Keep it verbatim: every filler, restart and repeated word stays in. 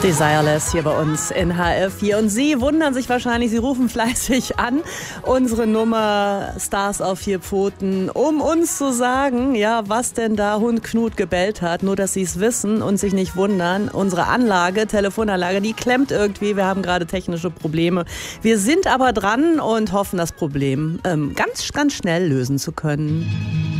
Desireless hier bei uns in H R vier. Und Sie wundern sich wahrscheinlich, Sie rufen fleißig an. Unsere Nummer Stars auf vier Pfoten, um uns zu sagen, ja, was denn da Hund Knut gebellt hat. Nur, dass Sie es wissen und sich nicht wundern. Unsere Anlage, Telefonanlage, die klemmt irgendwie. Wir haben gerade technische Probleme. Wir sind aber dran und hoffen, das Problem ähm, ganz, ganz schnell lösen zu können.